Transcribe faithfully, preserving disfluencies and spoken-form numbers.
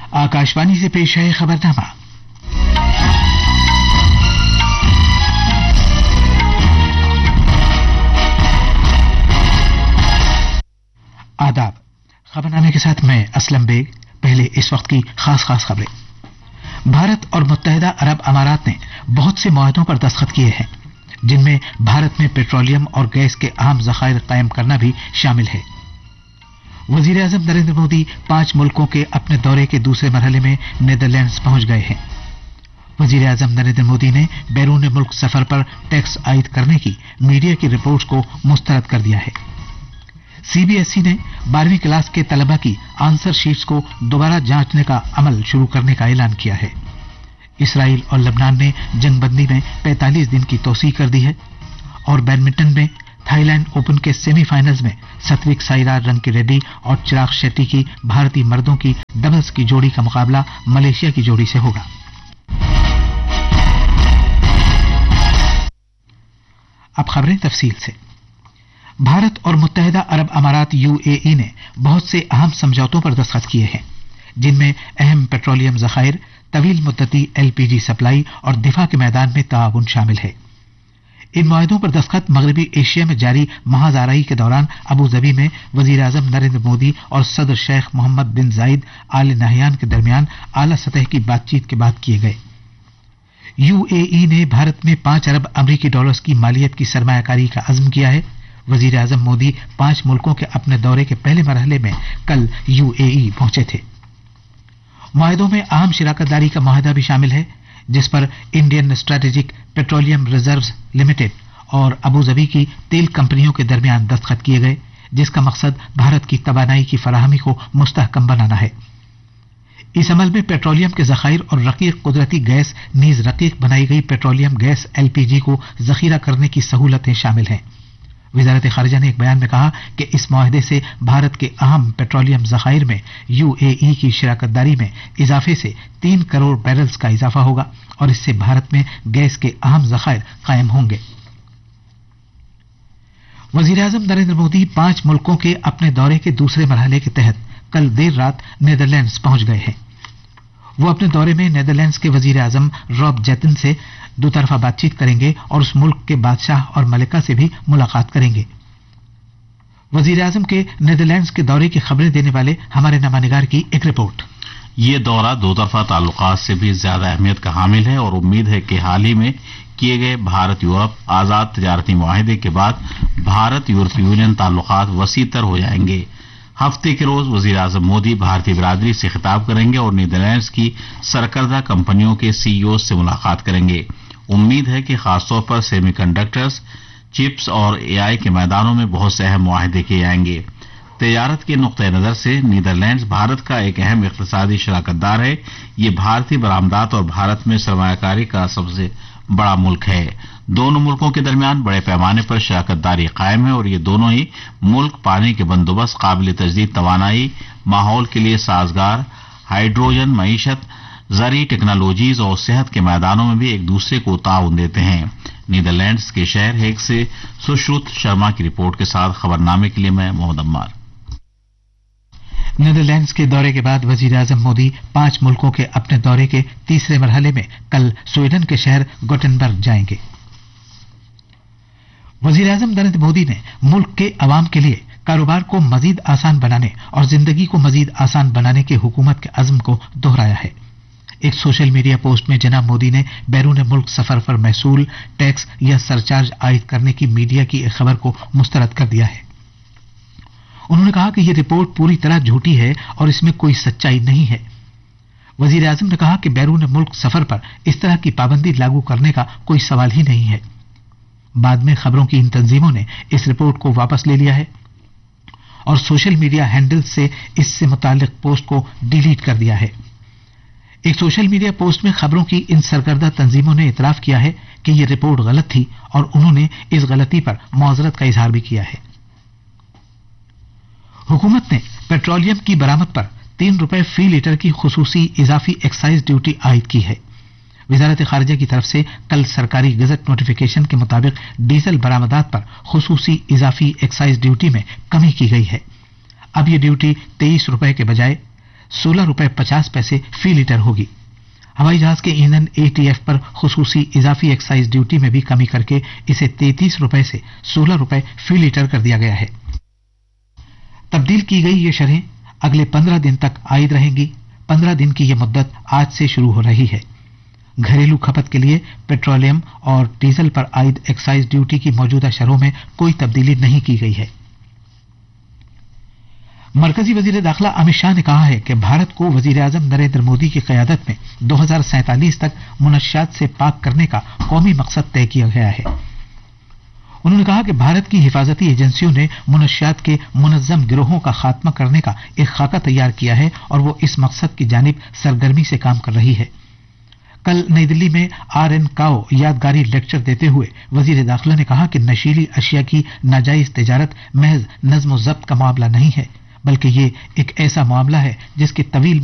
आकाशवाणी से पेश है खबरनामा। आदाब। खबरनामे के साथ मैं असलम बेग। पहले इस वक्त की खास खास खबरें। भारत और मुत्तहिदा अरब अमारात ने बहुत से मुआहदों पर दस्तखत किए हैं, जिनमें भारत में पेट्रोलियम और गैस के अहम जखायर कायम करना भी शामिल है। वजीर आजम नरेंद्र मोदी पांच मुल्कों के अपने दौरे के दूसरे मरहले में नीदरलैंड्स पहुंच गए हैं। वजीर आजम नरेंद्र मोदी ने बैरून मुल्क सफर पर टैक्स आयद करने की मीडिया की रिपोर्ट्स को मुस्तरद कर दिया है। सीबीएसई ने बारहवीं क्लास के तलबा की आंसर शीट्स को दोबारा जांचने का अमल शुरू करने का ऐलान किया है। इसराइल और लबनान ने जंगबंदी में पैंतालीस दिन की तोसी कर दी है। और बैडमिंटन में थाईलैंड ओपन के सेमीफाइनल्स में सत्विक साईराज रंकीरेड्डी और चिराग शेट्टी की भारतीय मर्दों की डबल्स की जोड़ी का मुकाबला मलेशिया की जोड़ी से होगा। अब खबरें तफसील से। भारत और मुत्तहिदा अरब अमारात यूएई ने बहुत से अहम समझौतों पर दस्तखत किए हैं, जिनमें अहम पेट्रोलियम जखायर, तवील मुद्दती एलपीजी सप्लाई और दिफा के मैदान में ताउन शामिल है। इन मुआहदों पर दस्तखत मगरबी एशिया में जारी महाजाराई के दौरान अबू धाबी में वजीर आजम नरेंद्र मोदी और सदर शेख मोहम्मद बिन जायद आल नहयान के दरमियान आला सतह की बातचीत के बाद किए गए। यूएई ने भारत में पांच अरब अमरीकी डॉलर्स की मालियत की सरमायाकारी का अज़्म किया है। वजीर आजम मोदी पांच मुल्कों के अपने दौरे के पहले मरहले में कल यूएई पहुंचे थे। मुआहदों में अहम शिराकतदारी का मुआहदा भी शामिल है, जिस पर Indian strategic petroleum reserves limited और अबू धाबी की तेल कंपनियों के दरमियान दस्तखत किए गए, जिसका मकसद भारत की तवानाई की फराहमी को मुस्तहकम बनाना है। इस अमल में पेट्रोलियम के जखायर और रकीक कुदरती गैस नीज रकीक बनाई गई पेट्रोलियम गैस एलपीजी को जखीरा करने की सहूलतें शामिल हैं। वजारत खारिजा ने एक बयान में कहा कि इस मुआहदे से भारत के अहम पेट्रोलियम जखायर में यूएई की शिराकतदारी में इजाफे से तीन करोड़ बैरल्स का इजाफा होगा और इससे भारत में गैस के अहम जखायर कायम होंगे। वजीर आजम नरेंद्र मोदी पांच मुल्कों के अपने दौरे के दूसरे मरहले के तहत कल देर रात नीदरलैंड्स पहुंच गए हैं। वो अपने दौरे में नीदरलैंड्स के वजीर आजम रॉब जेतन से दो तरफा बातचीत करेंगे और उस मुल्क के बादशाह और मलिका से भी मुलाकात करेंगे। वजीर आजम के नीदरलैंड्स के दौरे की खबरें देने वाले हमारे नुमाइंदगार की एक रिपोर्ट। ये दौरा दो तरफा ताल्लुकात से भी ज्यादा अहमियत का हामिल है और उम्मीद है कि हाल ही में किए गए भारत यूरोप आजाद तजारती मुआहदे के बाद भारत यूरोपीय यूनियन ताल्लुकात वसीतर हो जाएंगे। हफ्ते के रोज वजीर आजम मोदी भारतीय बिरादरी से खिताब करेंगे और नीदरलैंड्स की सरकर्दा कंपनियों के सीईओ से मुलाकात करेंगे। उम्मीद है कि खासतौर पर सेमीकंडक्टर्स, चिप्स और एआई के मैदानों में बहुत से अहम मुआहदे किए जाएंगे। तजारत के नुक्ते नजर से नीदरलैंड्स भारत का एक अहम इक्तिसादी शराकतदार है। ये भारतीय बरामदात और भारत में सरमायाकारी का सबसे बड़ा मुल्क है। दोनों मुल्कों के दरमियान बड़े पैमाने पर शराकतदारी कायम है और ये दोनों ही मुल्क पानी के बंदोबस्त, काबिल तजदीद तवानाई, माहौल के लिए साजगार, हाइड्रोजन, मईशत, ज़री टेक्नोलॉजीज और सेहत के मैदानों में भी एक दूसरे को ताउन देते हैं। नीदरलैंड्स के शहर हेग से सुश्रुत शर्मा की रिपोर्ट के साथ खबरनामे के लिए मैं मोहम्मद अम्मार। नीदरलैंड्स के दौरे के बाद वजीर आजम मोदी पांच मुल्कों के अपने दौरे के तीसरे मरहले में कल स्वीडन के शहर गोटेनबर्ग जाएंगे। वजीर आजम नरेंद्र मोदी ने मुल्क के अवाम के लिए कारोबार को मजीद आसान बनाने और जिंदगी को मजीद आसान बनाने के हुकूमत के अज़्म को दोहराया है। एक सोशल मीडिया पोस्ट में जनाब मोदी ने बैरून मुल्क सफर पर महसूल, टैक्स या सरचार्ज आयद करने की मीडिया की एक खबर को मुस्तरद कर दिया है। उन्होंने कहा कि यह रिपोर्ट पूरी तरह झूठी है और इसमें कोई सच्चाई नहीं है। वजीर आजम ने कहा कि बैरून मुल्क सफर पर इस तरह की पाबंदी लागू करने का कोई सवाल ही नहीं है। बाद में खबरों की इन तंजीमों ने इस रिपोर्ट को वापस ले लिया है और सोशल मीडिया हैंडल से इससे मुताल्लिक पोस्ट को डिलीट कर दिया है। एक सोशल मीडिया पोस्ट में खबरों की इन सरकर्दा तंजीमों ने इतराफ किया है कि यह रिपोर्ट गलत थी और उन्होंने इस गलती पर मुआवजरत का इजहार भी किया है। हुकूमत ने पेट्रोलियम की बरामद पर तीन रुपए फी लीटर की खुसूसी इजाफी एक्साइज ड्यूटी आयद की है। वजारत खारिजा की तरफ से कल सरकारी गजट नोटिफिकेशन के मुताबिक डीजल बरामदात पर खुसूसी इजाफी एक्साइज ड्यूटी में कमी की गई है। अब यह ड्यूटी तेईस रुपए के बजाय सोलह रुपए पचास पैसे फी लीटर होगी। हवाई जहाज के ईंधन ए टी एफ पर खुसूसी इजाफी एक्साइज ड्यूटी में भी कमी करके इसे तैंतीस रुपए से सोलह रुपए फी लीटर कर दिया गया है। तब्दील की गई ये शरहें अगले पंद्रह दिन तक आयद रहेंगी। पंद्रह दिन की यह मुद्दत आज से शुरू हो रही है। घरेलू खपत के लिए पेट्रोलियम और डीजल पर आयद एक्साइज ड्यूटी की मौजूदा शरहों में कोई तब्दीली नहीं की गई है। मरकजी वजीर दाखिला अमित शाह ने कहा है कि भारत को वजीर आजम नरेंद्र मोदी की क़यादत में दो हजार सैंतालीस तक मुनश्शात से पाक करने का कौमी मकसद तय किया गया है। उन्होंने कहा कि भारत की हिफाजती एजेंसियों ने मुनश्शात के मुनज़्ज़म गिरोहों का खात्मा करने का एक खाका तैयार किया है और वो इस मकसद की जानिब सरगर्मी से काम कर रही है। कल नई दिल्ली में आर एन काओ यादगारी लेक्चर देते हुए वजीर दाखिला ने कहा कि नशीली अशिया की नाजायज तिजारत महज नज्म ज़ब्त का मामला नहीं है, बल्कि ये एक ऐसा मामला है जिसके तवील